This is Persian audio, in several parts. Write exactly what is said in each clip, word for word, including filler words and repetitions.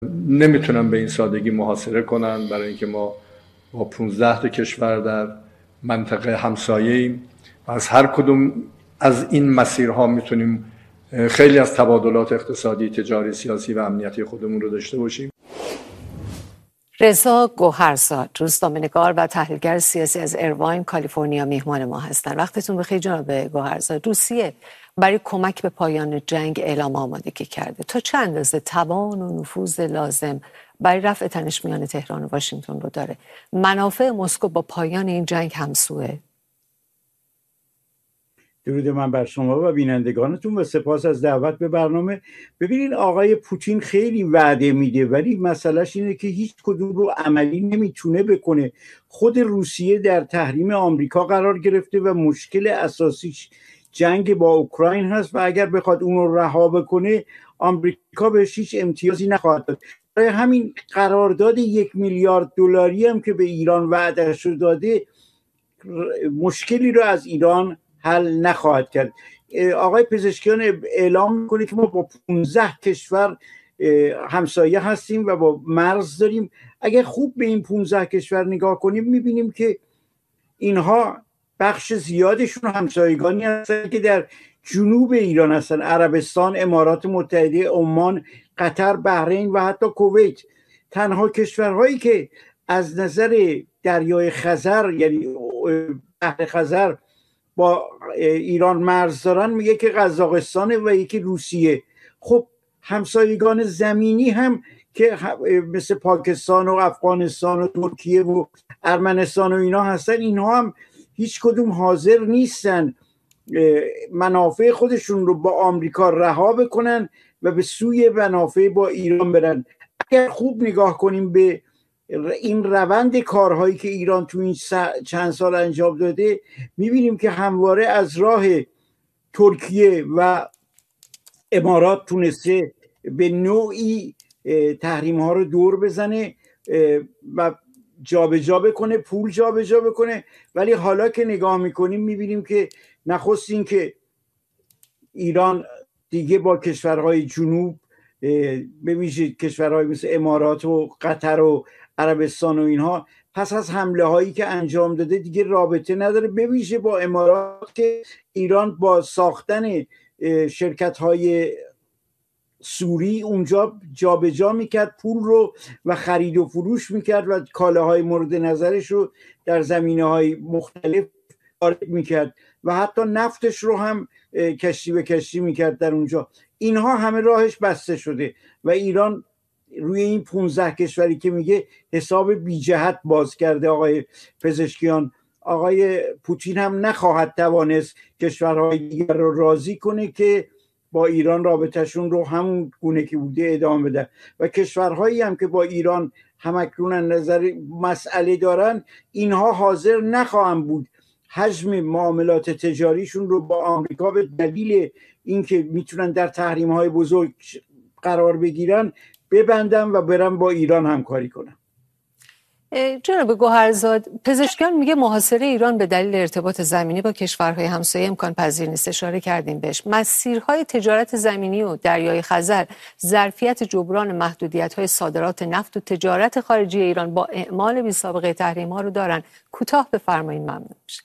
نمیتونن به این سادگی محاصره کنن، برای اینکه ما با پانزده تا کشور در منطقه همسایه‌ایم و از هر کدوم از این مسیرها میتونیم خیلی از تبادلات اقتصادی، تجاری، سیاسی و امنیتی خودمون رو داشته باشیم. رضا گوهرزاد، روزنامه‌نگار و تحلیلگر سیاسی از ایرواین، کالیفرنیا مهمان ما هستند. وقتتون بخیر جناب گوهرزاد. روسیه برای کمک به پایان جنگ اعلام آمادگی کرده. تا چه اندازه توان و نفوذ لازم برای رفع تنش میان تهران و واشنگتن رو داره؟ منافع مسکو با پایان این جنگ همسوه؟ درود من بر شما و بینندگانتون و سپاس از دعوت به برنامه. ببینین آقای پوتین خیلی وعده میده ولی مسئلهش اینه که هیچ کدوم رو عملی نمیتونه بکنه. خود روسیه در تحریم آمریکا قرار گرفته و مشکل اساسیش جنگ با اوکراین هست و اگر بخواد اون رو رها بکنه آمریکا بهش هیچ امتیازی نخواهد داد. برای همین قرارداد یک میلیارد دلاری هم که به ایران وعده شده داده مشکلی رو از ایران حل نخواهد کرد. آقای پزشکیان اعلام میکنه که ما با پانزده کشور همسایه هستیم و با مرز داریم. اگر خوب به این پانزده کشور نگاه کنیم میبینیم که اینها بخش زیادشون همسایگانی هستن که در جنوب ایران هستن: عربستان، امارات متحده، عمان، قطر، بحرین و حتی کویت. تنها کشورهایی که از نظر دریای خزر یعنی بحر خزر با ایران مرز دارن میگه که قزاقستان و یکی روسیه. خب همسایگان زمینی هم که مثل پاکستان و افغانستان و ترکیه و ارمنستان و اینا هستن، اینها هم هیچ کدوم حاضر نیستن منافع خودشون رو با آمریکا رها بکنن و به سوی منافع با ایران برن. اگر خوب نگاه کنیم به این روند کارهایی که ایران تو این چند سال انجام داده میبینیم که همواره از راه ترکیه و امارات تونسته به نوعی تحریم ها رو دور بزنه و جابجا جا بکنه، پول جابجا جا بکنه. ولی حالا که نگاه میکنیم میبینیم که نخست این که ایران دیگه با کشورهای جنوب به ویژه کشورهای مثل امارات و قطر و عربستان و اینها پس از حمله هایی که انجام داده دیگه رابطه نداره، به ویژه با امارات که ایران با ساختن شرکت های سوری اونجا جابجا جا میکرد پول رو و خرید و فروش میکرد و کالاهای مورد نظرش رو در زمینه های مختلف وارد میکرد و حتی نفتش رو هم کشتی به کشتی میکرد در اونجا. اینها همه راهش بسته شده و ایران روی این پانزده کشوری که میگه حساب بی جهت باز کرده. آقای پزشکیان، آقای پوتین هم نخواهد توانست کشورهای دیگر رو راضی کنه که با ایران رابطهشون رو همون گونه که بوده ادامه بده و کشورهایی هم که با ایران همکنون نظر مسئله دارن اینها حاضر نخواهند بود حجم معاملات تجاریشون رو با آمریکا به دلیل اینکه میتونن در تحریم‌های بزرگ قرار بگیرن ببندن و برن با ایران همکاری کنن. جناب گوهرزاد، پزشکان میگه محاصره ایران به دلیل ارتباط زمینی با کشورهای همسایه امکان پذیر نیست. اشاره کردیم بهش. مسیرهای تجارت زمینی و دریای خزر ظرفیت جبران محدودیت‌های صادرات نفت و تجارت خارجی ایران با اعمال بی سابقه تحریم‌ها رو دارن. کوتاه بفرمایید ممنون میشه.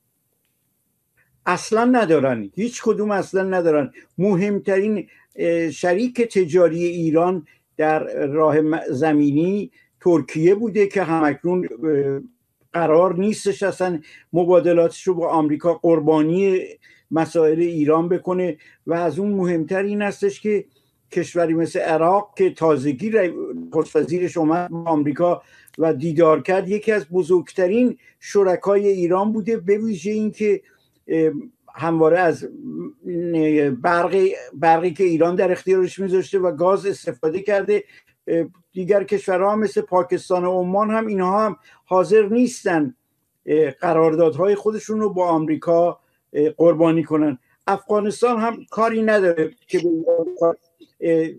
اصلا ندارن، هیچ کدوم اصلا ندارن. مهمترین شریک تجاری ایران در راه زمینی ترکیه بوده که همکنون قرار نیستش اصلا مبادلاتش رو با آمریکا قربانی مسائل ایران بکنه و از اون مهمتر این هستش که کشوری مثل عراق که تازگی نخست وزیرش اومد با آمریکا و دیدار کرد، یکی از بزرگترین شرکای ایران بوده، به ویژه این که همواره از برقی, برقی که ایران در اختیارش میذاشته و گاز استفاده کرده. دیگر کشورها مثل پاکستان و عمان هم اینها هم حاضر نیستن قراردادهای خودشون رو با آمریکا قربانی کنن. افغانستان هم کاری نداره که به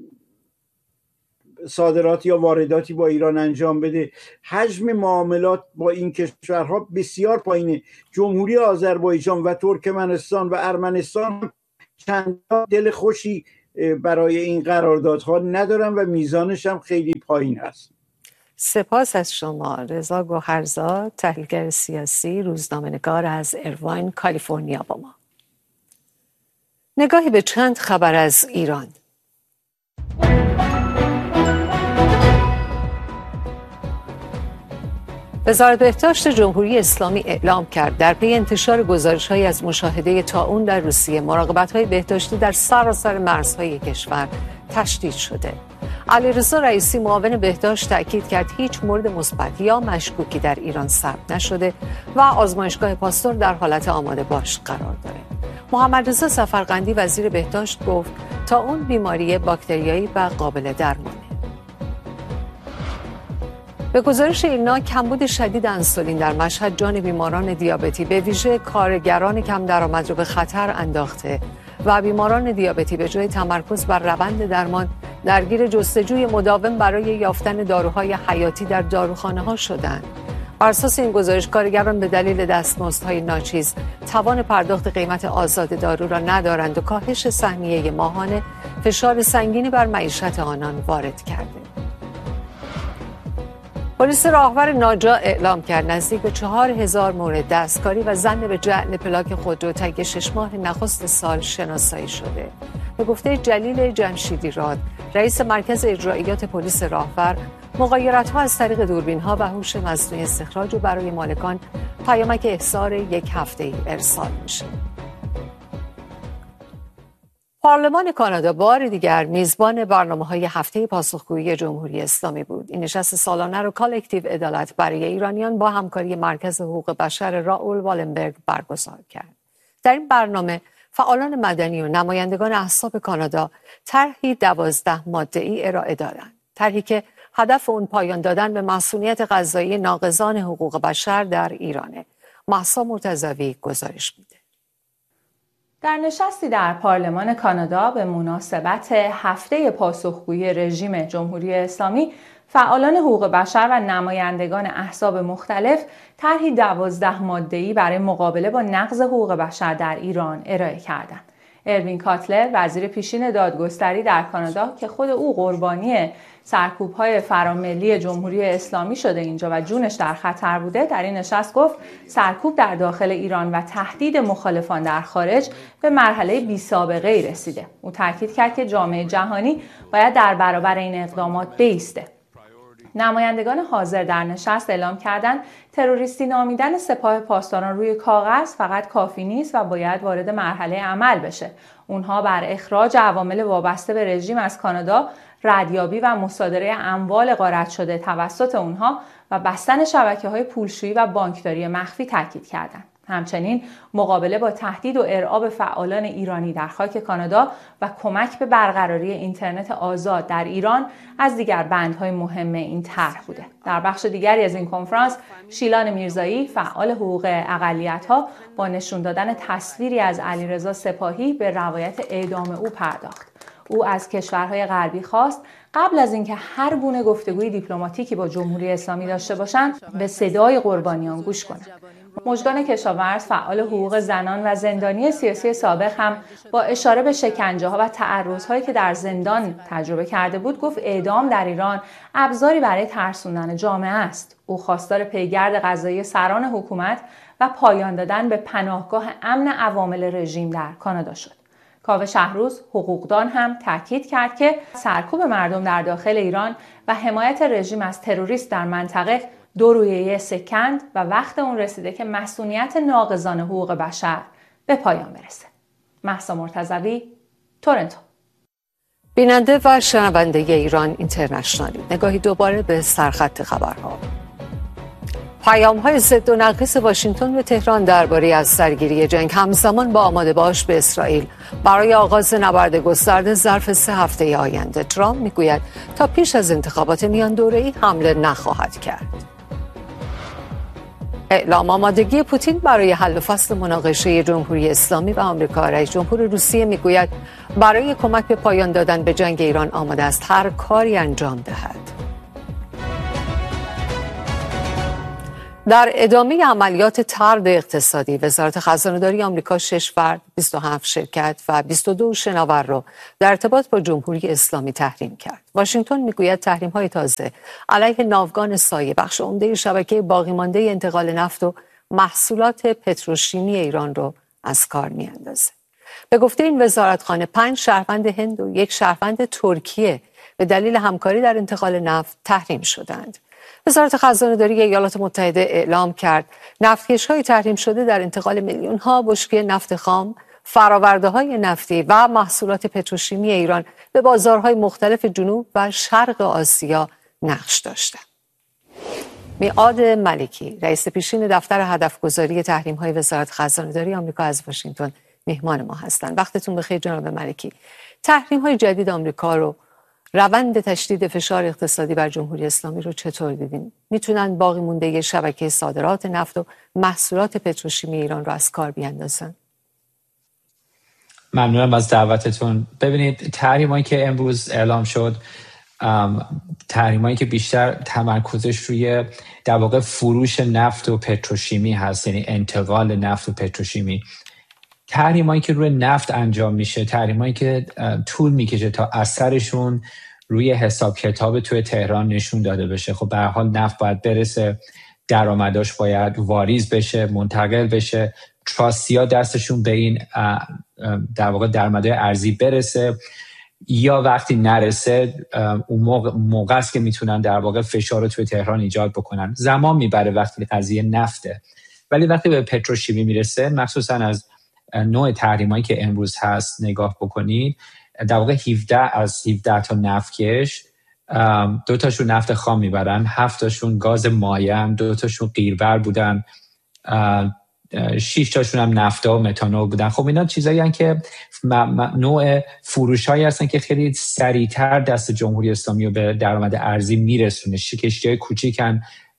صادرات یا وارداتی با ایران انجام بده. حجم معاملات با این کشورها بسیار پایینه. جمهوری آذربایجان و ترکمنستان و ارمنستان چند دل خوشی برای این قراردادها ندارن و میزانش هم خیلی پایین هست. سپاس از شما. رضا گوهرزاد، تحلیلگر سیاسی، روزنامه‌نگار از ایرواین، کالیفرنیا با ما. نگاهی به چند خبر از ایران. وزارت بهداشت جمهوری اسلامی اعلام کرد در پی انتشار گزارش‌هایی از مشاهده طاعون در روسیه، مراقبت‌های بهداشتی در سراسر مرزهای کشور تشدید شده. علیرضا رئیسی معاون بهداشت تأکید کرد هیچ مورد مثبت یا مشکوکی در ایران ثبت نشده و آزمایشگاه پاستور در حالت آماده باش قرار داره. محمدرضا سفرقندی وزیر بهداشت گفت طاعون بیماری باکتریایی و قابل درمانه. به گزارش ایرنا کمبود شدید انسولین در مشهد جان بیماران دیابتی به ویژه کارگران کم درآمد را به خطر انداخته و بیماران دیابتی به جای تمرکز بر روند درمان درگیر جستجوی مداوم برای یافتن داروهای حیاتی در داروخانه‌ها شدند. بر اساس این گزارش کارگران به دلیل دستمزدهای ناچیز توان پرداخت قیمت آزاد دارو را ندارند و کاهش سهمیه ماهانه فشار سنگینی بر معیشت آنان وارد کرده. پلیس راهور ناجا اعلام کرد نزدیک به چهار هزار مورد دستکاری و ظن به جعل پلاک خودرو طی شش ماه نخست سال شناسایی شده. به گفته جلیل جمشیدی راد، رئیس مرکز اجراییات پلیس راهور، مغایرت‌ها از طریق دوربین‌ها و هوش مصنوعی استخراج و برای مالکان پیامک احضار یک هفته‌ای ارسال میشه. پارلمان کانادا بار دیگر میزبان برنامه‌های هفته پاسخگویی جمهوری اسلامی بود. این نشست سالانه را کالکتیو عدالت برای ایرانیان با همکاری مرکز حقوق بشر راول والنبرگ برگزار کرد. در این برنامه فعالان مدنی و نمایندگان احزاب کانادا طرحی دوازده ماده‌ای ارائه دادند. طرحی که هدف اون پایان دادن به مسئولیت قضایی ناقضان حقوق بشر در ایرانه. مهسا مرتضوی گزارش میده. در نشستی در پارلمان کانادا به مناسبت هفته پاسخگویی رژیم جمهوری اسلامی، فعالان حقوق بشر و نمایندگان احزاب مختلف طرحی دوازده ماده‌ای برای مقابله با نقض حقوق بشر در ایران ارائه کردند. اروین کاتلر، وزیر پیشین دادگستری در کانادا که خود او قربانی سرکوب‌های فراملی جمهوری اسلامی شده اینجا و جونش در خطر بوده، در این نشست گفت سرکوب در داخل ایران و تهدید مخالفان در خارج به مرحله بی‌سابقه‌ای رسیده. او تاکید کرد که جامعه جهانی باید در برابر این اقدامات بایسته. نمایندگان حاضر در نشست اعلام کردند تروریستی نامیدن سپاه پاسداران روی کاغذ فقط کافی نیست و باید وارد مرحله عمل بشه. اونها بر اخراج عوامل وابسته به رژیم از کانادا، ردیابی و مصادره اموال غارت شده توسط اونها و بستن شبکه‌های پولشویی و بانکداری مخفی تاکید کردند. همچنین مقابله با تهدید و ارعاب فعالان ایرانی در خاک کانادا و کمک به برقراری اینترنت آزاد در ایران از دیگر بندهای مهم این طرح بوده. در بخش دیگری از این کنفرانس، شیلان میرزایی، فعال حقوق اقلیت‌ها، با نشون دادن تصویری از علیرضا سپاهی به روایت اعدام او پرداخت. او از کشورهای غربی خواست قبل از اینکه هر گونه گفتگوی دیپلماتیکی با جمهوری اسلامی داشته باشند، به صدای قربانیان گوش کنند. مژگان کشاورز، فعال حقوق زنان و زندانی سیاسی سابق، هم با اشاره به شکنجه‌ها و تعرض‌هایی که در زندان تجربه کرده بود، گفت اعدام در ایران ابزاری برای ترسوندن جامعه است. او خواستار پیگرد قضایی سران حکومت و پایان دادن به پناهگاه امن عوامل رژیم در کانادا شد. کاوه شهروز، حقوقدان، هم تاکید کرد که سرکوب مردم در داخل ایران و حمایت رژیم از تروریست در منطقه دو رویه سکند و وقت اون رسیده که مسئولیت ناقضان حقوق بشر به پایان برسه. مهسا مرتضوی، تورنتو. بیننده و شنونده ایران اینترنشنالی، نگاهی دوباره به سرخط خبرها. پیام‌های ضد و نقیص واشنگتن به تهران درباره از سرگیری جنگ همزمان با آماده باش به اسرائیل برای آغاز نبرد گسترده ظرف سه هفته آینده. ترامپ میگوید تا پیش از انتخابات میان دوره‌ای حمله نخواهد کرد. اعلام آمادگی پوتین برای حل و فصل مناقشه جمهوری اسلامی و آمریکا. رئیس جمهور روسیه میگوید برای کمک به پایان دادن به جنگ ایران آماده است هر کاری انجام دهد. در ادامه عملیات طرد اقتصادی، وزارت خزانه‌داری آمریکا شش فرد، بیست و هفت شرکت و بیست و دو شناور را در ارتباط با جمهوری اسلامی تحریم کرد. واشنگتن میگوید تحریم‌های تازه علیه ناوگان سایه، بخش عمده شبکه باقیمانده انتقال نفت و محصولات پتروشیمی ایران را از کار می‌اندازد. به گفته این وزارتخانه، پنج شهروند هند و یک شهروند ترکیه به دلیل همکاری در انتقال نفت تحریم شدند. وزارت خزانه‌داری ایالات متحده اعلام کرد نفتکش‌های تحریم شده در انتقال میلیون‌ها بشکه نفت خام، فرآورده‌های نفتی و محصولات پتروشیمی ایران به بازارهای مختلف جنوب و شرق آسیا نقش داشتند. میعاد ملکی، رئیس پیشین دفتر هدفگذاری تحریم‌های وزارت خزانه‌داری آمریکا، از واشنگتن مهمان ما هستند. وقتتون بخیر جناب ملکی. تحریم‌های جدید آمریکا رو، روند تشدید فشار اقتصادی بر جمهوری اسلامی رو چطور دیدین؟ میتونن باقی مونده شبکه صادرات نفت و محصولات پتروشیمی ایران رو از کار بیاندازن؟ ممنونم از دعوتتون. ببینید، تحریمایی که امروز اعلام شد، تحریمایی که بیشتر تمرکزش روی در واقع فروش نفت و پتروشیمی هست، یعنی انتقال نفت و پتروشیمی. تحریمایی که روی نفت انجام میشه، تحریمایی که طول میکشه تا اثرشون روی حساب کتاب توی تهران نشون داده بشه. خب به هر حال نفت باید برسه، درآمداش باید واریز بشه، منتقل بشه، تراستیا دستشون به این در واقع درآمدهای ارزی برسه، یا وقتی نرسه اون موقع, موقع است که میتونن در واقع فشار رو توی تهران ایجاد بکنن. زمان میبره وقتی قضیه نفته، ولی وقتی به پتروشیمی میرسه، مخصوصا از نوع تحریمایی که امروز هست نگاه بکنید، در واقع هفده از هفده تا نفتکش، دو تاشون نفت خام میبرن، هفت تاشون گاز مایع، دو تاشون قیربر بودن، شش تاشون هم نفتا و متانول بودن. خب اینا چیزایی هستن که نوع فروشایی هستن که خیلی سریعتر دست جمهوری اسلامی رو به درآمد ارزی میرسونه. کشتی‌های کوچیکن،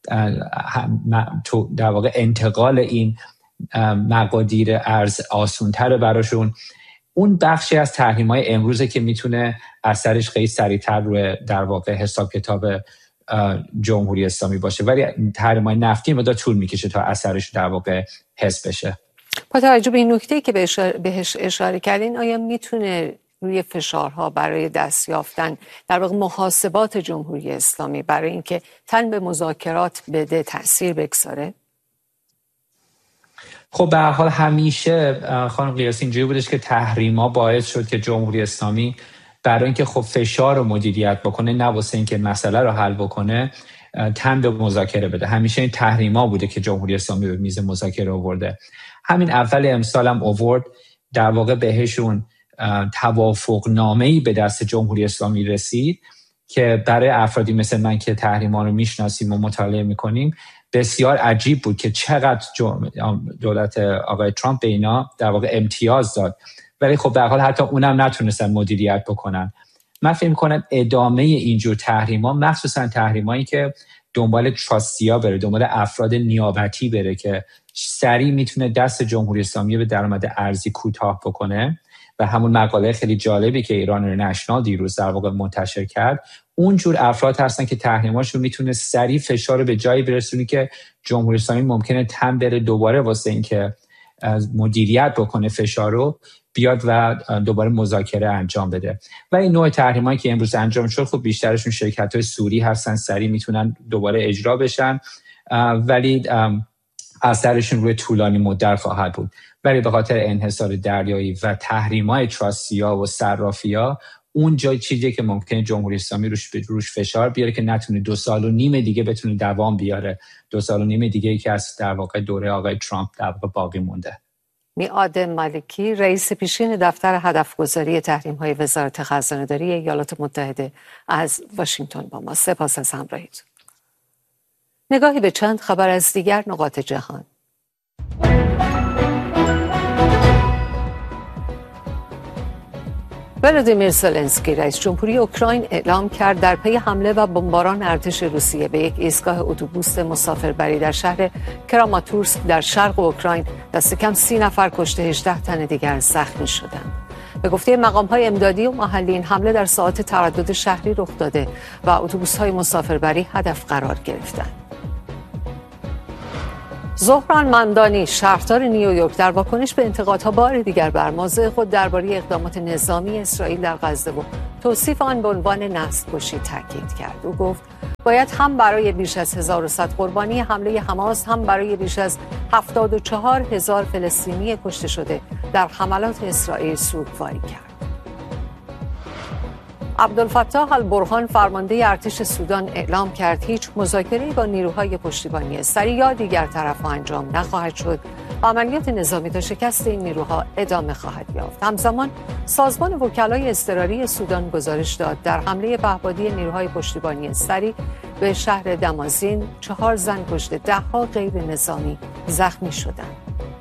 در واقع انتقال این مقادیر ارز آسان‌تره براشون. اون بخشی از تحریم‌های امروزه که میتونه اثرش خیلی سریعتر روی در واقع حساب کتاب جمهوری اسلامی باشه، ولی تحریم‌های نفتی مدت طول میکشه تا اثرش در واقع حس بشه. با توجه به این نکته‌ای که بهش اشاره کردین، آیا میتونه روی فشارها برای دست یافتن در واقع محاسبات جمهوری اسلامی برای اینکه تن به مذاکرات بده تأثیر بگذاره؟ خب به هر حال همیشه خانم قیاسی اینجوری بودش که تحریم‌ها باعث شد که جمهوری اسلامی برای اینکه خب فشار رو مدیریت بکنه، نه واسه اینکه مسئله رو حل بکنه، تن به مذاکره بده. همیشه این تحریم‌ها بوده که جمهوری اسلامی به میز مذاکره آورده. همین اول امسال هم آورد، در واقع بهشون توافق نامه‌ای به دست جمهوری اسلامی رسید که برای افرادی مثل من که تحریم‌ها رو میشناسیم و مطالعه میکنیم بسیار عجیب بود که چقدر دولت آقای ترامپ به اینا در واقع امتیاز داد، ولی خب به هر حال حتی اونم نتونستن مدیریت بکنن. من فکر می‌کنم ادامه اینجور تحریم‌ها، مخصوصا تحریمایی که دنبال تراستیا بره، دنبال افراد نیابتی بره که سریع میتونه دست جمهوری اسلامی به درآمد ارزی کوتاه بکنه، و همون مقاله خیلی جالبی که ایران اینترنشنال دیروز در واقع منتشر کرد، اونجور افراد هستن که تحریماشون میتونه سریع فشار به جایی برسونی که جمهوری اسلامی ممکنه تن بره دوباره واسه اینکه مدیریت بکنه فشار رو، بیاد و دوباره مذاکره انجام بده. و این نوع تحریمایی که امروز انجام شد، خب بیشترشون شرکت‌های سوری هستن، سریع میتونن دوباره اجرا بشن، ولی اثرشون روی طولانی مدت خواهد بود. ولی به خاطر انحصار دریایی و تحریم‌های تراستیا و صرافی‌ها، اون جای چیزی که ممکنه جمهوری اسلامی روش روش فشار بیاره که نتونه دو سال و نیم دیگه بتونه دوام بیاره، دو سال و نیم دیگه ای که از در واقع دوره آقای ترامپ در واقع باقی مونده. میعاد ملکی، رئیس پیشین دفتر هدفگذاری تحریم‌های وزارت خزانه‌داری ایالات متحده، از واشنگتن با ما. سپاس از همراهیتون. نگاهی به چند خبر از دیگر نقاط جهان. ولادیمیر زلنسکی، رئیس جمهوری اوکراین، اعلام کرد در پی حمله و بمباران ارتش روسیه به یک ایستگاه اتوبوس مسافربری در شهر کراماتورسک در شرق اوکراین دست کم سی نفر کشته، هجده تن دیگر زخمی شدند. به گفته مقام‌های امدادی و محلی، حمله در ساعات تردد شهری رخ داده و اتوبوس‌های مسافربری هدف قرار گرفتند. زهران ممدانی شهردار نیویورک در واکنش به انتقادها بار دیگر بر موضع خود درباره اقدامات نظامی اسرائیل در غزه و توصیف آن به عنوان نسل‌کشی تاکید کرد. او گفت باید هم برای بیش از هزار و صد قربانی حمله حماس هم برای بیش از هفتاد و چهار هزار فلسطینی کشته شده در حملات اسرائیل سوگواری کرد. عبدالفتاح البرهان فرمانده ارتش سودان اعلام کرد هیچ مذاکره‌ای با نیروهای پشتیبانی سری یا دیگر طرف‌ها انجام نخواهد شد و عملیات نظامی تا شکست این نیروها ادامه خواهد یافت. همزمان سازمان وکلای اضطراری سودان گزارش داد در حمله پهپادی نیروهای پشتیبانی سری به شهر دمازین چهار زن کشته، ده‌ها غیر نظامی زخمی شدند.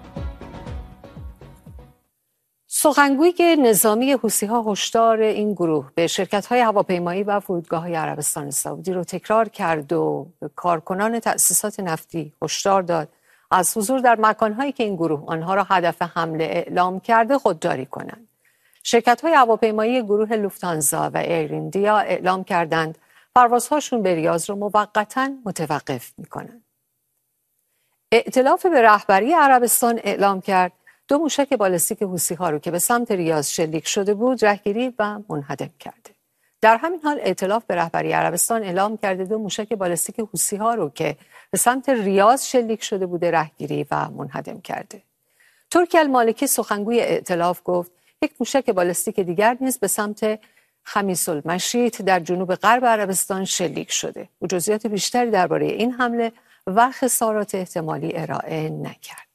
سخنگوی نظامی حوثی‌ها هشدار این گروه به شرکت‌های هواپیمایی و فرودگاه‌های عربستان سعودی رو تکرار کرد و به کارکنان تأسیسات نفتی هشدار داد از حضور در مکان‌هایی که این گروه آنها را هدف حمله اعلام کرده خودداری کنند. شرکت‌های هواپیمایی گروه لوفتانزا و ایر ایندیا اعلام کردند پروازهاشون به ریاض رو موقتاً متوقف می‌کنند. ائتلاف به رهبری عربستان اعلام کرد دو موشک بالستیک حوثی‌ها رو که به سمت ریاض شلیک شده بود رهگیری و منهدم کرده. در همین حال ائتلاف به رهبری عربستان اعلام کرده دو موشک بالستیک حوثی‌ها رو که به سمت ریاض شلیک شده بوده رهگیری و منهدم کرده. ترکی المالکی سخنگوی ائتلاف گفت یک موشک بالستیک دیگر نیز به سمت خمیس المشیط در جنوب غرب عربستان شلیک شده. او جزئیات بیشتری درباره این حمله و خسارات احتمالی ارائه نکرد.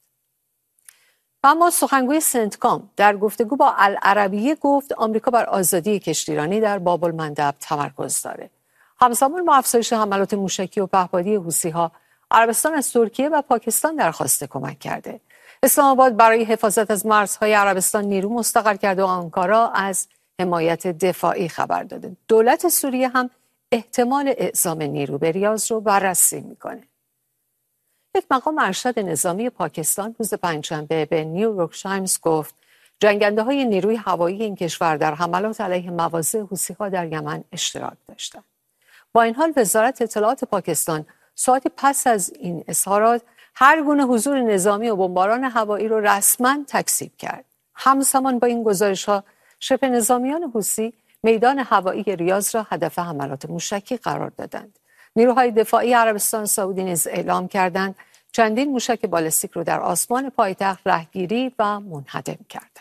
اما سخنگوی سنتکام در گفتگو با العربیه گفت آمریکا بر آزادی کشتیرانی در باب المندب تمرکز داره. همزمان با افزایش حملات موشکی و پهپادی حوثی‌ها، عربستان از ترکیه و پاکستان درخواست کمک کرده. اسلام آباد برای حفاظت از مرزهای عربستان نیرو مستقر کرده و آنکارا از حمایت دفاعی خبر داده. دولت سوریه هم احتمال اعزام نیرو به ریاض رو بررسی میکنه. یک مقام ارشد نظامی پاکستان روز پنجشنبه به نیویورک تایمز گفت جنگنده های نیروی هوایی این کشور در حملات علیه مواضع حوثی‌ها در یمن اشتراک داشتند. با این حال وزارت اطلاعات پاکستان ساعتی پس از این اظهارات هر گونه حضور نظامی و بمباران هوایی را رسما تکذیب کرد. همزمان با این گزارش‌ها شبه نظامیان حوثی میدان هوایی ریاض را هدف حملات موشکی قرار دادند. نیروهای دفاعی عربستان سعودی نیز اعلام کردند چندین موشک بالستیک را در آسمان پایتخت رهگیری و منهدم کردند.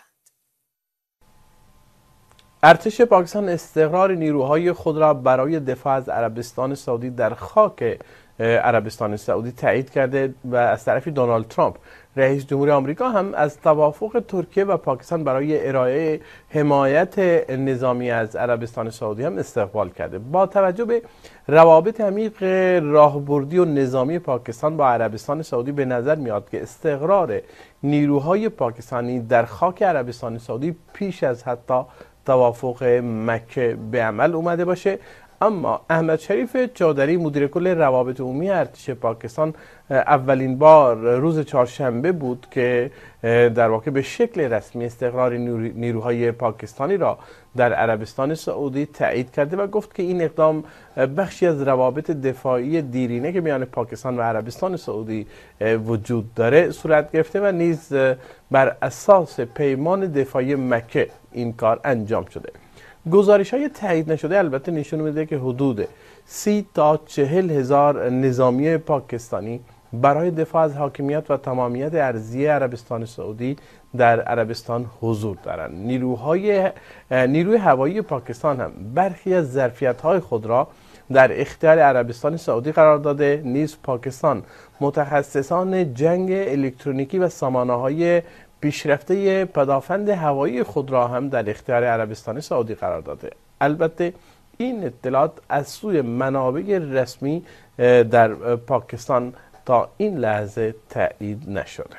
ارتش پاکستان استقرار نیروهای خود را برای دفاع از عربستان سعودی در خاک عربستان سعودی تایید کرده و از طرف دونالد ترامپ رئیس جمهور آمریکا هم از توافق ترکیه و پاکستان برای ارائه حمایت نظامی از عربستان سعودی هم استقبال کرده. با توجه به روابط عمیق راهبردی و نظامی پاکستان با عربستان سعودی به نظر میاد که استقرار نیروهای پاکستانی در خاک عربستان سعودی پیش از حتی توافق مکه به عمل اومده باشه. اما احمد شریف چادری مدیر کل روابط عمومی ارتش پاکستان اولین بار روز چهارشنبه بود که در واقع به شکل رسمی استقرار نیروهای پاکستانی را در عربستان سعودی تایید کرده و گفت که این اقدام بخشی از روابط دفاعی دیرینه که میان پاکستان و عربستان سعودی وجود داره صورت گرفته و نیز بر اساس پیمان دفاعی مکه این کار انجام شده. گزارش های تایید نشده البته نشون میده که حدود سی تا چهل هزار نظامی پاکستانی برای دفاع از حاکمیت و تمامیت ارضی عربستان سعودی در عربستان حضور دارند. نیروهای نیروی هوایی پاکستان هم برخی از ظرفیت‌های خود را در اختیار عربستان سعودی قرار داده. نیز پاکستان متخصصان جنگ الکترونیکی و سامانه‌های پیشرفته پدافند هوایی خود را هم در اختیار عربستان سعودی قرار داده. البته این اطلاعات از سوی منابع رسمی در پاکستان تا این لحظه تایید نشده.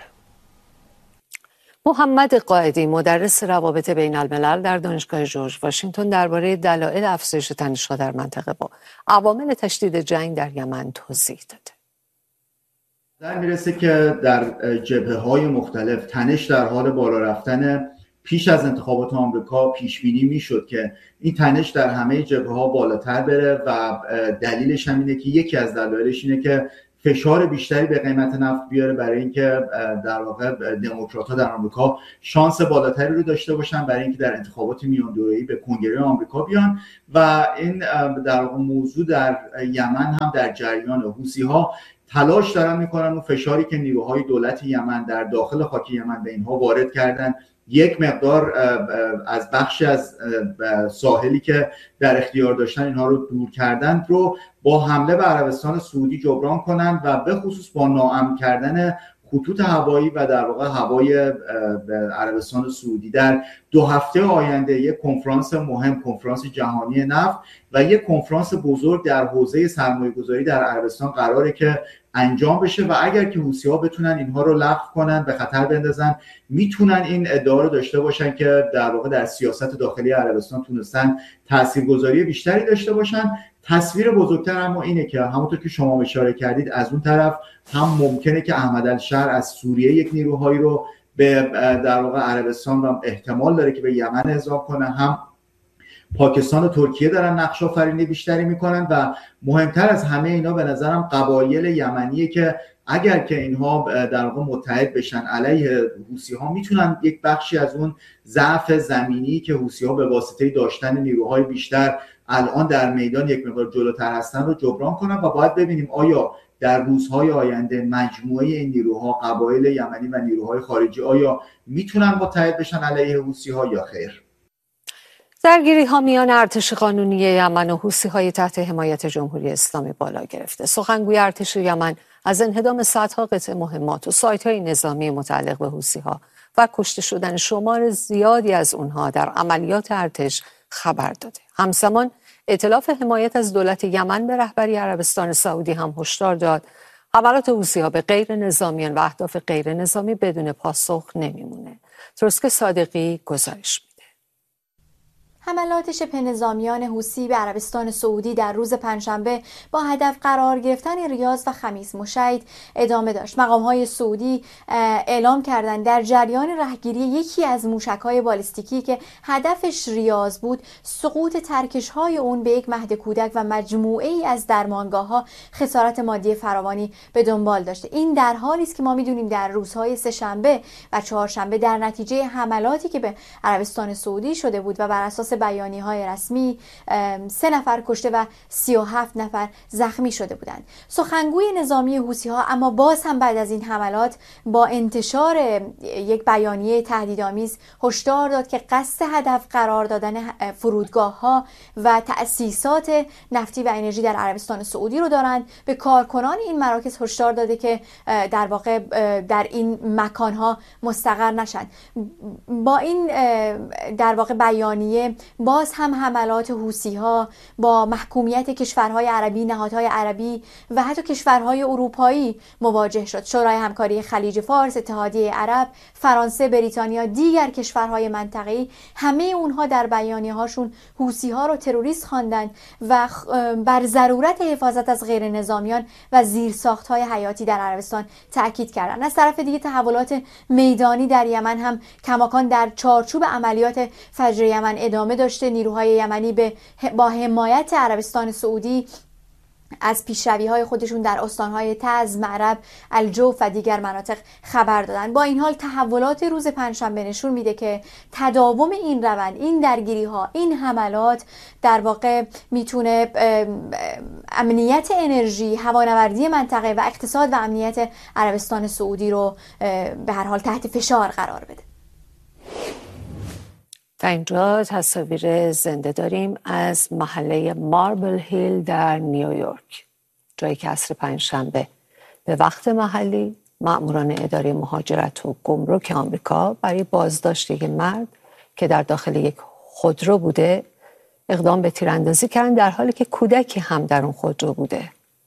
محمد قائدی مدرس روابط بین الملل در دانشگاه جورج واشنگتن درباره دلایل افزایش تنش‌ها در منطقه با عوامل تشدید جنگ در یمن توضیح داده. در میرسه که در جبهه‌های مختلف تنش در حال بالا رفتن. پیش از انتخابات آمریکا پیش بینی میشد که این تنش در همه جبهه‌ها بالاتر بره و دلیلش هم اینه که یکی از دلایلش اینه که فشار بیشتری به قیمت نفت بیاره برای اینکه در واقع دموکرات‌ها در آمریکا شانس بالاتری رو داشته باشن برای اینکه در انتخابات میان دوره‌ای به کنگره آمریکا بیان. و این در واقع موضوع در یمن هم در جریان. حوثی‌ها تلاش دارن میکنن و فشاری که نیروهای دولت یمن در داخل خاک یمن به اینها وارد کردن، یک مقدار از بخشی از ساحلی که در اختیار داشتن اینها رو دور کردن رو با حمله به عربستان سعودی جبران کنند و به خصوص با ناامن کردن خطوط هوایی و در واقع هوای عربستان سعودی. در دو هفته آینده یک کنفرانس مهم، کنفرانس جهانی نفت و یک کنفرانس بزرگ در حوزه سرمایه‌گذاری در عربستان قراره که انجام بشه و اگر که حوثی‌ها بتونن اینها رو لغو کنن، به خطر بندازن، میتونن این ادعا رو داشته باشن که در واقع در سیاست داخلی عربستان تونستن تاثیرگذاری بیشتری داشته باشن. تصویر بزرگتر اما اینه که همونطور که شما اشاره کردید از اون طرف هم ممکنه که احمد الشر از سوریه یک نیروهایی رو به در واقع عربستان و احتمال داره که به یمن اعزام کنه، هم پاکستان و ترکیه دارن نقش آفرینی بیشتری میکنن و مهمتر از همه اینا به نظرم قبایل یمنیه که اگر که اینها در واقع متحد بشن علیه حوثی‌ها میتونن یک بخشی از اون ضعف زمینی که حوثی‌ها به واسطه داشتن نیروهای بیشتر الان در میدان یک مقدار جلوتر هستن رو جبران کنن و باید ببینیم آیا در روزهای آینده مجموعه این نیروها، قبایل یمنی و نیروهای خارجی، آیا میتونن متحد بشن علیه حوثی‌ها یا خیر؟ درگیری ها میان ارتش قانونی یمن و حوثی‌های تحت حمایت جمهوری اسلامی بالا گرفته. سخنگوی ارتش یمن از انهدام صدها قطعه مهمات و سایت‌های نظامی متعلق به حوثی‌ها و کشته شدن شمار زیادی از اونها در عملیات ارتش خبر داده. همزمان ائتلاف حمایت از دولت یمن به رهبری عربستان سعودی هم هشدار داد حملات حوثی‌ها به غیر نظامیان و اهداف غیر نظامی بدون پاسخ نمیمونه. ترسک صادقی گزارش میده. حملات شبه نظامیان حوثی به عربستان سعودی در روز پنجشنبه با هدف قرار گرفتن ریاض و خمیس مشید ادامه داشت. مقام‌های سعودی اعلام کردند در جریان رهگیری یکی از موشک‌های بالیستیکی که هدفش ریاض بود، سقوط ترکش‌های اون به یک مهد کودک و مجموعه‌ای از درمانگاه‌ها خسارت مادی فراوانی به دنبال داشته. این در حالی است که ما می‌دونیم در روزهای سه‌شنبه و چهارشنبه در نتیجه حملاتی که به عربستان سعودی شده بود و بر اساس بیانیه‌های رسمی سه نفر کشته و سی و هفت نفر زخمی شده بودند. سخنگوی نظامی حوثی‌ها اما باز هم بعد از این حملات با انتشار یک بیانیه تهدیدآمیز هشدار داد که قصد هدف قرار دادن فرودگاه‌ها و تأسیسات نفتی و انرژی در عربستان سعودی رو دارند. به کارکنان این مراکز هشدار داده که در واقع در این مکان‌ها مستقر نشند. با این در واقع بیانیه باز هم حملات حوثی‌ها با محکومیت کشورهای عربی، نهادهای عربی و حتی کشورهای اروپایی مواجه شد. شورای همکاری خلیج فارس، اتحادیه عرب، فرانسه، بریتانیا، دیگر کشورهای منطقه‌ای، همه اونها در بیانیه‌هاشون حوثی‌ها رو تروریست خواندند و بر ضرورت حفاظت از غیر نظامیان و زیرساخت‌های حیاتی در عربستان تاکید کردند. از طرف دیگه تحولات میدانی در یمن هم کماکان در چارچوب عملیات فجر یمن ادامه داشته. نیروهای یمنی به با حمایت عربستان سعودی از پیشروی‌های خودشون در استان‌های تعز، معرب، الجوف و دیگر مناطق خبر دادن. با این حال تحولات روز پنجشنبه نشون میده که تداوم این روند، این درگیری‌ها، این حملات در واقع میتونه امنیت انرژی، هوانوردی منطقه و اقتصاد و امنیت عربستان سعودی رو به هر حال تحت فشار قرار بده. تا اینجا تصاویر زنده داریم از محله ماربل هیل در نیویورک، جایی که عصر پنجشنبه به وقت محلی مأموران اداره مهاجرت و گمرک آمریکا برای بازداشت یک مرد که در داخل یک خودرو بوده اقدام به تیراندازی کردن، در حالی که کودکی هم در اون خودرو بوده.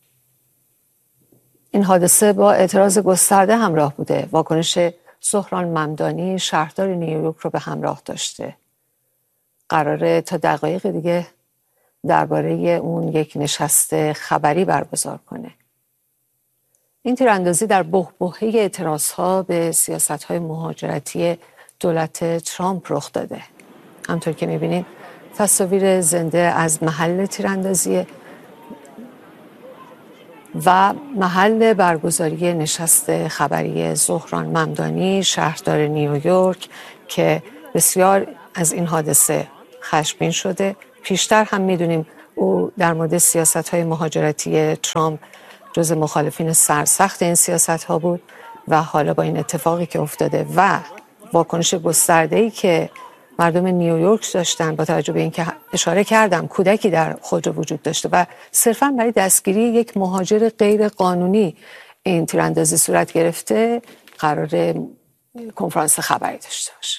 این حادثه با اعتراض گسترده همراه بوده. واکنش سهران ممدانی شهردار نیویورک رو به همراه داشته. قراره تا دقایق دیگه درباره اون یک نشست خبری برگزار کنه. این تیراندازی در بحبوحه اعتراضها به سیاست‌های مهاجرتی دولت ترامپ رخ داده. همطور که می‌بینید تصاویر زنده از محل تیراندازی و محل برگزاری نشست خبری زهران ممدانی شهردار نیویورک که بسیار از این حادثه خشمگین شده. پیشتر هم میدونیم او در مورد سیاست‌های مهاجرتی ترامپ جز مخالفین سرسخت این سیاست‌ها بود و حالا با این اتفاقی که افتاده و واکنش گسترده‌ای که مردم نیویورک داشتن با توجه به اینکه اشاره کردم کودکی در خودرو وجود داشته و صرفاً برای دستگیری یک مهاجر غیر قانونی این تیراندازی صورت گرفته، قرار کنفرانس خبری داشته باشه.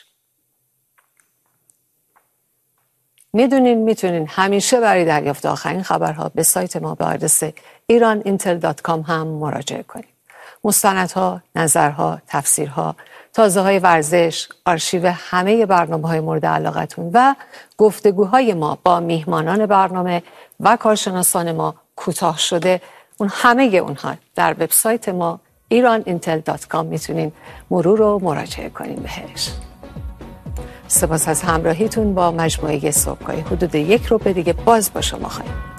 میدونین میتونین همیشه برای دریافت آخرین خبرها به سایت ما به آدرس ایران اینتل دات کام هم مراجعه کنید. مستندها، نظرها، تفسیرها، تازه‌های ورزش، آرشیو همه برنامه‌های مورد علاقتون و گفتگوهای ما با میهمانان برنامه و کارشناسان ما کوتاه شده، اون همه اونها در وبسایت ما ایران اینتل دات کام میتونین مرور و مراجعه کنین بهش. سپاس از همراهیتون با مجموعه صبحگاهی. حدود یک رو به دیگه باز با شما خواهیم.